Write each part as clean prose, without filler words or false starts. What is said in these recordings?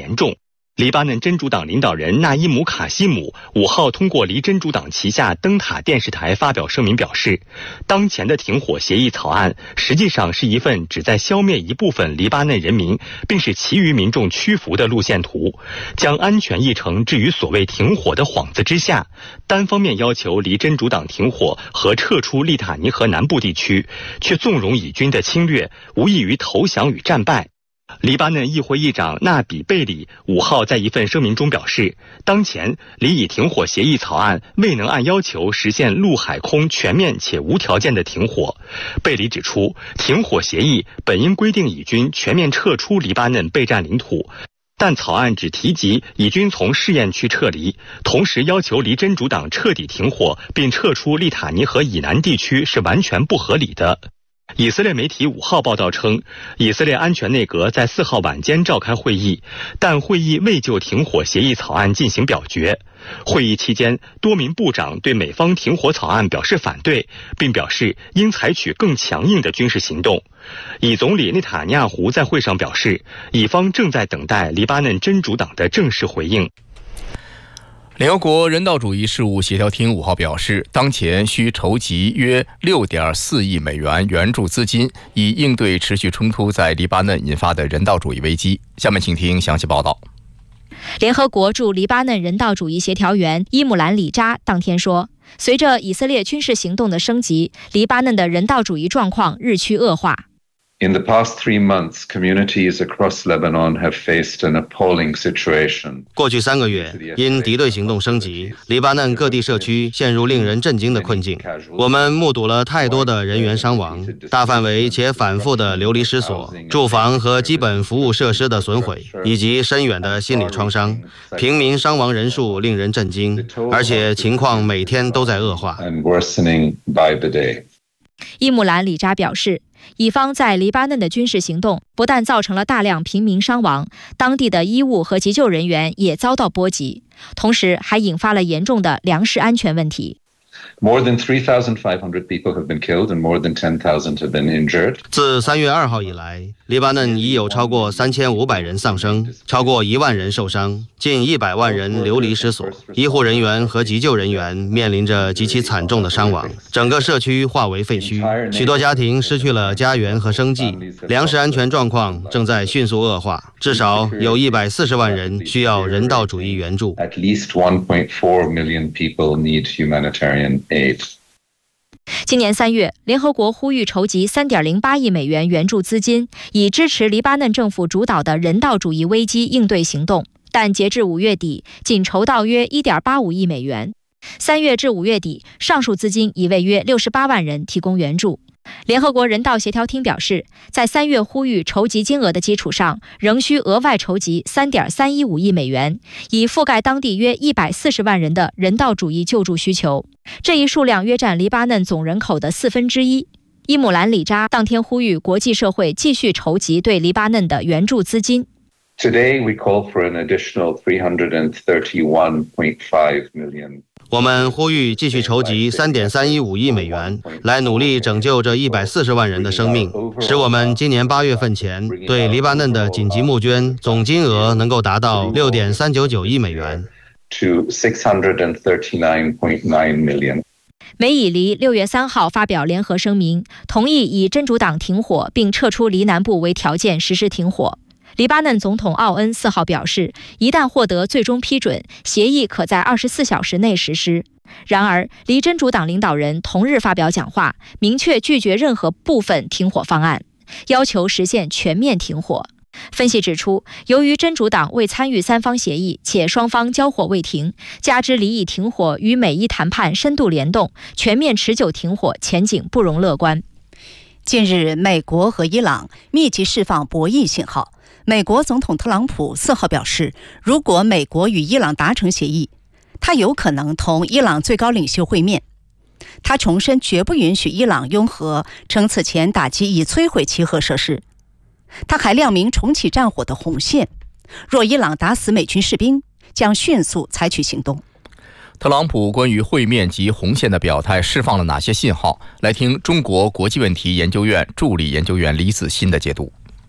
严重。黎巴嫩真主党领导人纳伊姆·卡西姆5号通过黎真主党旗下灯塔电视台发表声明表示，当前的停火协议草案实际上是一份旨在消灭一部分黎巴嫩人民，并使其余民众屈服的路线图，将安全议程置于所谓停火的幌子之下，单方面要求黎真主党停火和撤出利塔尼河南部地区，却纵容以军的侵略，无异于投降与战败。黎巴嫩议会议长纳比贝里5号在一份声明中表示，当前黎以停火协议草案未能按要求实现陆海空全面且无条件的停火。贝里指出，停火协议本应规定以军全面撤出黎巴嫩备战领土，但草案只提及以军从试验区撤离，同时要求黎真主党彻底停火并撤出利塔尼河以南地区是完全不合理的。以色列媒体5号报道称，以色列安全内阁在4号晚间召开会议，但会议未就停火协议草案进行表决。会议期间，多名部长对美方停火草案表示反对，并表示应采取更强硬的军事行动。以总理内塔尼亚胡在会上表示，以方正在等待黎巴嫩真主党的正式回应。 联合国人道主义事务协调厅5号表示，当前需筹集约 6.4 亿美元援助资金，以应对持续冲突在黎巴嫩引发的人道主义危机。下面请听详细报道。 联合国驻黎巴嫩人道主义协调员伊姆兰·里扎当天说，随着以色列军事行动的升级，黎巴嫩的人道主义状况日趋恶化。 In the past 3 months, communities across Lebanon have faced an appalling situation. 过去3个月，因敌对行动升级，黎巴嫩各地社区陷入令人震惊的困境。我们目睹了太多的人员伤亡，大范围且反复的流离失所，住房和基本服务设施的损毁，以及深远的心理创伤。平民伤亡人数令人震惊，而且情况每天都在恶化。 伊姆兰·里扎表示，以方在黎巴嫩的军事行动不但造成了大量平民伤亡，当地的医务和急救人员也遭到波及，同时还引发了严重的粮食安全问题。 More than 3,500 people have been killed and more than 10,000 have been injured. 自3月2号以来，黎巴嫩已有超过3500人丧生，超过1万人受伤，近100万人流离失所。医护人员和急救人员面临着极其惨重的伤亡，整个社区化为废墟，许多家庭失去了家园和生计，粮食安全状况正在迅速恶化，至少有140万人需要人道主义援助。 At least 1.4 million people need humanitarian aid. 今年3月，联合国呼吁筹集 3.08 亿美元援助资金，以支持黎巴嫩政府主导的人道主义危机应对行动，但截至5月底，仅筹到约 1.85 亿美元。3月至5月底，上述资金已为约68万人提供援助。联合国人道协调厅表示，在3月呼吁筹集金额的基础上，仍需额外筹集 3.315 亿美元，以覆盖当地约140万人的人道主义救助需求。这一数量约占黎巴嫩总人口的1/4。伊姆兰·里扎当天呼吁国际社会继续筹集对黎巴嫩的援助资金。 Today we call for an additional 331.5 million. 我们呼吁继续筹集 3.315 亿美元，来努力拯救这140万人的生命，使我们今年8月份前对黎巴嫩的紧急募捐总金额能够达到 6.399 亿美元。 To 639.9 million. 美以黎6月3号发表联合声明，同意以真主党停火并撤出黎南部为条件实施停火。黎巴嫩总统奥恩4号表示，一旦获得最终批准，协议可在24小时内实施。然而，黎真主党领导人同日发表讲话，明确拒绝任何部分停火方案，要求实现全面停火。分析指出，由于真主党未参与3方协议，且双方交火未停，加之黎以停火与美伊谈判深度联动，全面持久停火前景不容乐观。 近日，美国和伊朗密集释放博弈信号。美国总统特朗普4号表示，如果美国与伊朗达成协议，他有可能同伊朗最高领袖会面。他重申绝不允许伊朗拥核，称此前打击已摧毁其核设施。他还亮明重启战火的红线，若伊朗打死美军士兵，将迅速采取行动。 特朗普关于会面及红线的表态释放了哪些信号？来听中国国际问题研究院助理研究员李子欣的解读。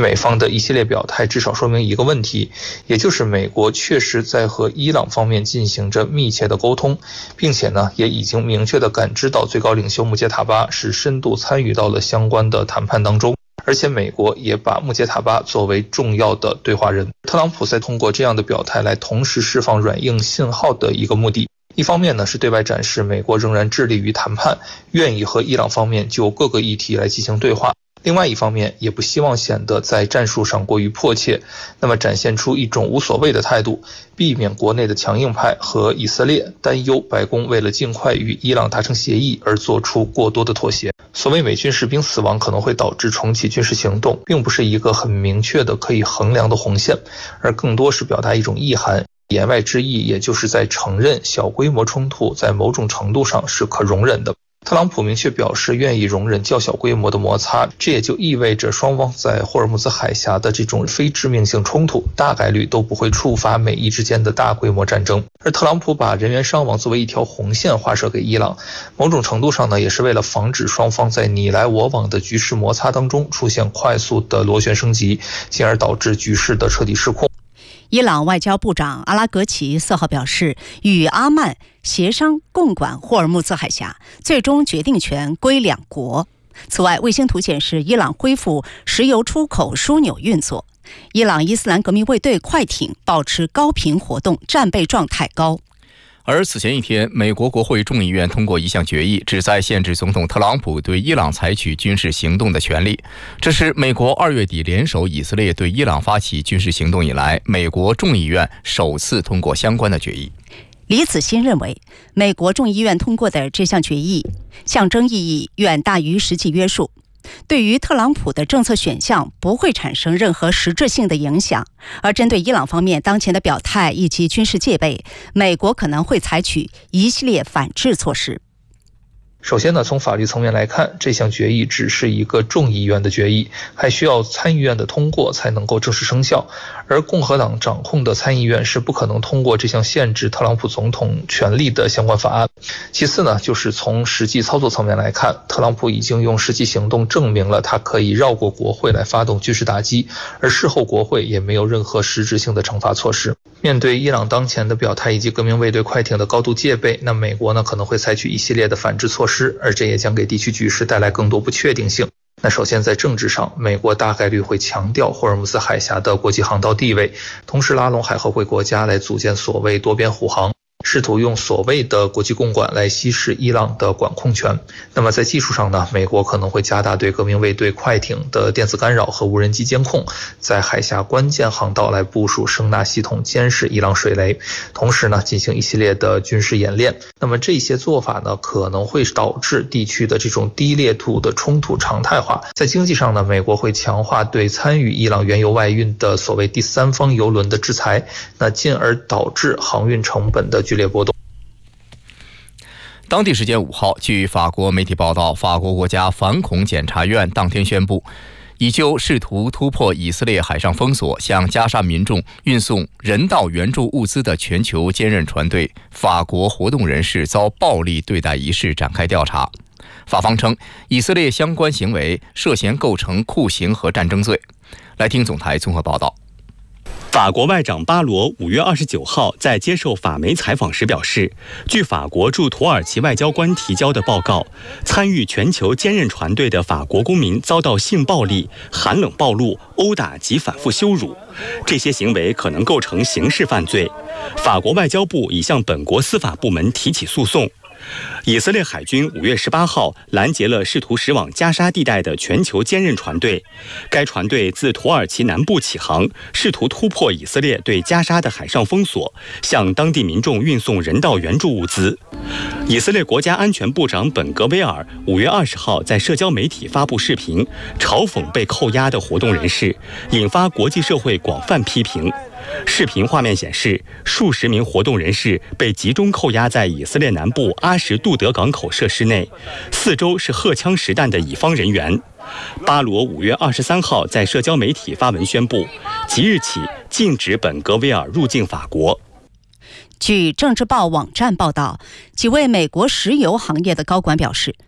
美方的一系列表态至少说明一个问题，也就是美国确实在和伊朗方面进行着密切的沟通，并且呢也已经明确地感知到最高领袖穆杰塔巴是深度参与到了相关的谈判当中，而且美国也把穆杰塔巴作为重要的对话人。特朗普在通过这样的表态来同时释放软硬信号的一个目的，一方面呢是对外展示美国仍然致力于谈判，愿意和伊朗方面就各个议题来进行对话，另外一方面也不希望显得在战术上过于迫切，那么展现出一种无所谓的态度，避免国内的强硬派和以色列担忧白宫为了尽快与伊朗达成协议而做出过多的妥协。所谓美军士兵死亡可能会导致重启军事行动，并不是一个很明确的可以衡量的红线，而更多是表达一种意涵，言外之意也就是在承认小规模冲突在某种程度上是可容忍的。特朗普明确表示愿意容忍较小规模的摩擦，这也就意味着双方在霍尔木兹海峡的这种非致命性冲突大概率都不会触发美伊之间的大规模战争。而特朗普把人员伤亡作为一条红线画射给伊朗，某种程度上呢，也是为了防止双方在你来我往的局势摩擦当中出现快速的螺旋升级，进而导致局势的彻底失控。 伊朗外交部长阿拉格齐4号表示，与阿曼协商共管霍尔木兹海峡，最终决定权归两国。此外，卫星图显示，伊朗恢复石油出口枢纽运作。伊朗伊斯兰革命卫队快艇保持高频活动，战备状态高。 而此前一天，美国国会众议院通过一项决议，旨在限制总统特朗普对伊朗采取军事行动的权利。这是美国2月底联手以色列对伊朗发起军事行动以来，美国众议院首次通过相关的决议。 李子欣认为，美国众议院通过的这项决议象征意义远大于实际约束，对于特朗普的政策选项不会产生任何实质性的影响。而针对伊朗方面当前的表态以及军事戒备，美国可能会采取一系列反制措施。 首先呢，从法律层面来看，这项决议只是一个众议院的决议，还需要参议院的通过才能够正式生效，而共和党掌控的参议院是不可能通过这项限制特朗普总统权力的相关法案。其次呢，就是从实际操作层面来看，特朗普已经用实际行动证明了他可以绕过国会来发动军事打击，而事后国会也没有任何实质性的惩罚措施。面对伊朗当前的表态以及革命卫队快艇的高度戒备，那美国呢可能会采取一系列的反制措施，而这也将给地区局势带来更多不确定性。那首先在政治上，美国大概率会强调霍尔木兹海峡的国际航道地位，同时拉拢海合会国家来组建所谓多边护航，试图用所谓的国际共管来稀释伊朗的管控权。那么在技术上呢，美国可能会加大对革命卫队快艇的电子干扰和无人机监控，在海峡关键航道来部署声纳系统监视伊朗水雷，同时呢进行一系列的军事演练。那么这些做法呢可能会导致地区的这种低烈度的冲突常态化。在经济上呢，美国会强化对参与伊朗原油外运的所谓第三方油轮的制裁，那进而导致航运成本的剧烈波动。 当地时间5号，据法国媒体报道，法国国家反恐检察院当天宣布，已就试图突破以色列海上封锁，向加沙民众运送人道援助物资的全球坚韧船队法国活动人士遭暴力对待一事展开调查。法方称，以色列相关行为涉嫌构成酷刑和战争罪。来听总台综合报道。 法国外长巴罗5月29号在接受法媒采访时表示，据法国驻土耳其外交官提交的报告，参与全球坚韧船队的法国公民遭到性暴力、寒冷暴露、殴打及反复羞辱，这些行为可能构成刑事犯罪。法国外交部已向本国司法部门提起诉讼。以色列海军5月18号拦截了试图驶往加沙地带的全球坚韧船队。该船队自土耳其南部起航，试图突破以色列对加沙的海上封锁，向当地民众运送人道援助物资。以色列国家安全部长本格威尔5月20号在社交媒体发布视频，嘲讽被扣押的活动人士，引发国际社会广泛批评。视频画面显示，数十名活动人士被集中扣押在以色列南部阿什杜德港口设施内，四周是荷枪实弹的以方人员。巴罗5月23号在社交媒体发文宣布，即日起禁止本格威尔入境法国。 据政治报网站报道，几位美国石油行业的高管表示，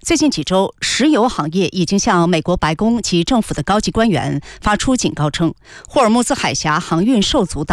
最近几周，石油行业已经向美国白宫及政府的高级官员发出警告称，霍尔木兹海峡航运受阻导